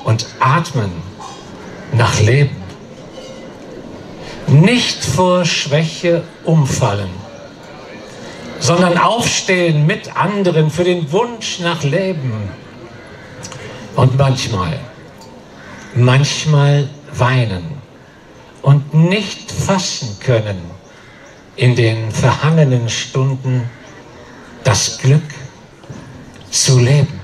und atmen nach Leben. Nicht vor Schwäche umfallen, sondern aufstehen mit anderen für den Wunsch nach Leben. Und manchmal weinen und nicht fassen können in den verhangenen Stunden das Glück zu leben.